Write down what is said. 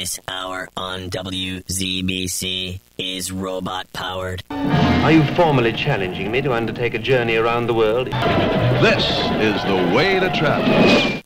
this hour on WZBC is robot-powered. Are you formally challenging me to undertake a journey around the world? This is the way to travel.